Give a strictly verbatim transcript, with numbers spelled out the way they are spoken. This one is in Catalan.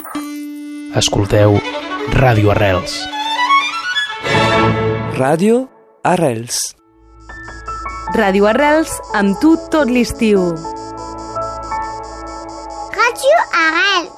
Escolteu Ràdio Arrels. Ràdio Arrels. Ràdio Arrels, amb tu tot l'estiu. Ràdio Arrels.